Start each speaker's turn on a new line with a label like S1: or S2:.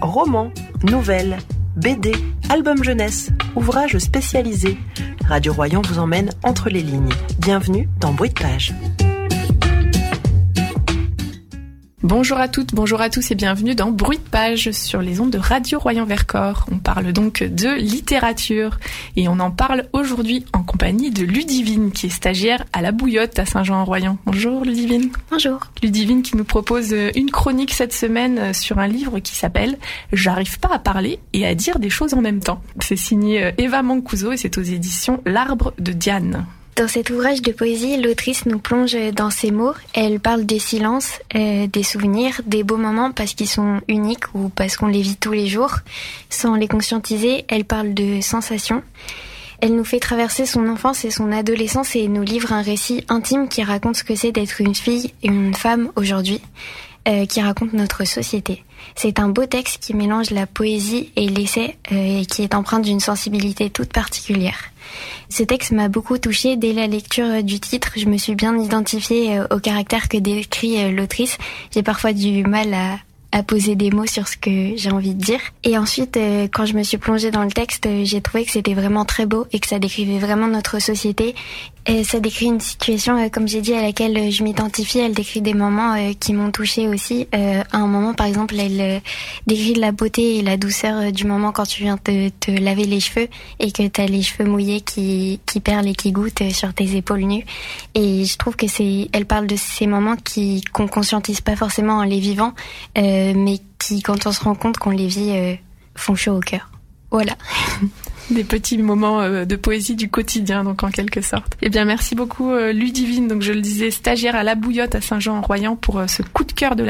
S1: Romans, nouvelles, BD, albums jeunesse, ouvrages spécialisés. Radio Royan vous emmène entre les lignes. Bienvenue dans Bruit de Page.
S2: Bonjour à toutes, bonjour à tous et bienvenue dans Bruit de Page sur les ondes de Radio Royan-Vercors. On parle donc de littérature et on en parle aujourd'hui en compagnie de Ludivine qui est stagiaire à la Bouillotte à Saint-Jean-en-Royan. Bonjour Ludivine.
S3: Bonjour.
S2: Ludivine qui nous propose une chronique cette semaine sur un livre qui s'appelle « J'arrive pas à parler et à dire des choses en même temps ». C'est signé Eva Mancuso et c'est aux éditions L'Arbre de Diane.
S3: Dans cet ouvrage de poésie, l'autrice nous plonge dans ses mots. Elle parle des silences, des souvenirs, des beaux moments parce qu'ils sont uniques ou parce qu'on les vit tous les jours. Sans les conscientiser, elle parle de sensations. Elle nous fait traverser son enfance et son adolescence et nous livre un récit intime qui raconte ce que c'est d'être une fille et une femme aujourd'hui, qui raconte notre société. C'est un beau texte qui mélange la poésie et l'essai et qui est empreint d'une sensibilité toute particulière. Ce texte m'a beaucoup touchée dès la lecture du titre. Je me suis bien identifiée au caractère que décrit l'autrice. J'ai parfois du mal à poser des mots sur ce que j'ai envie de dire. Et ensuite, quand je me suis plongée dans le texte, j'ai trouvé que c'était vraiment très beau et que ça décrivait vraiment notre société. Et ça décrit une situation, comme j'ai dit, à laquelle je m'identifie. Elle décrit des moments qui m'ont touchée aussi. À un moment, par exemple, elle décrit la beauté et la douceur du moment quand tu viens te laver les cheveux et que t'as les cheveux mouillés qui perlent et qui goûtent sur tes épaules nues. Et je trouve que elle parle de ces moments qu'on conscientise pas forcément en les vivant, mais qui, quand on se rend compte qu'on les vit, font chaud au cœur. Voilà.
S2: Des petits moments de poésie du quotidien, donc en quelque sorte. Eh bien, merci beaucoup Ludivine, donc je le disais, stagiaire à la Bouillotte à Saint-Jean-en-Royan pour ce coup de cœur de